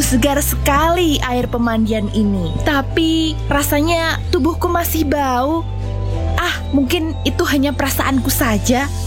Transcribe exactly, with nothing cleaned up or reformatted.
segar sekali air pemandian ini. Tapi rasanya tubuhku masih bau. Ah, mungkin itu hanya perasaanku saja.